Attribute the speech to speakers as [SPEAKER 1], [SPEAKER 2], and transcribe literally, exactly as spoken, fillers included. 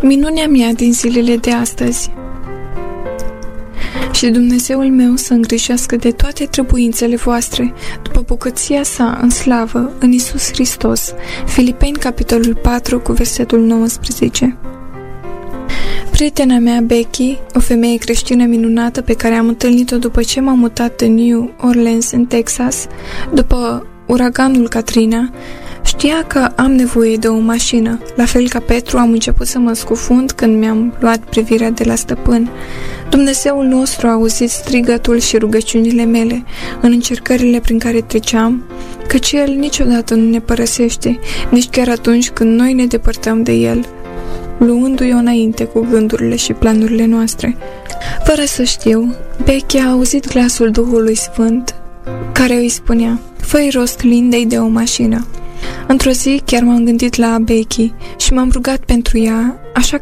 [SPEAKER 1] minunea mea din zilele de astăzi. Și Dumnezeul meu să îngrijească de toate trebuințele voastre, după bucăția sa în slavă, în Iisus Hristos. Filipeni, capitolul patru, cu versetul nouăsprezece. Prietena mea, Becky, o femeie creștină minunată pe care am întâlnit-o după ce m-am mutat în New Orleans, în Texas, după uraganul Katrina, știa că am nevoie de o mașină. La fel ca Petru, am început să mă scufund când mi-am luat privirea de la stăpân. Dumnezeul nostru a auzit strigătul și rugăciunile mele în încercările prin care treceam, căci El niciodată nu ne părăsește, nici chiar atunci când noi ne depărtăm de El, luându-i-o înainte cu gândurile și planurile noastre. Fără să știu, Becky a auzit glasul Duhului Sfânt, care îi spunea: fă-i rost Lindei de o mașină. Într-o zi chiar m-am gândit la Becky și m-am rugat pentru ea, așa